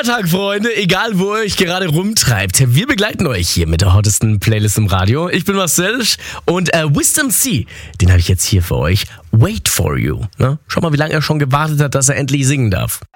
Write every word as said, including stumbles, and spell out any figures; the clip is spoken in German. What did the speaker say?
Feiertag, Freunde, egal wo ihr euch gerade rumtreibt. Wir begleiten euch hier mit der hottesten Playlist im Radio. Ich bin Marcel und äh, Wisdom C, den habe ich jetzt hier für euch. Wait for You. Ne? Schau mal, wie lange er schon gewartet hat, dass er endlich singen darf.